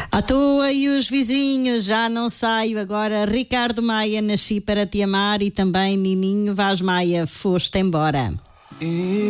À toa e os vizinhos, já não saio agora. Ricardo Maia, nasci para te amar, e também Nininho Vaz Maia, foste embora.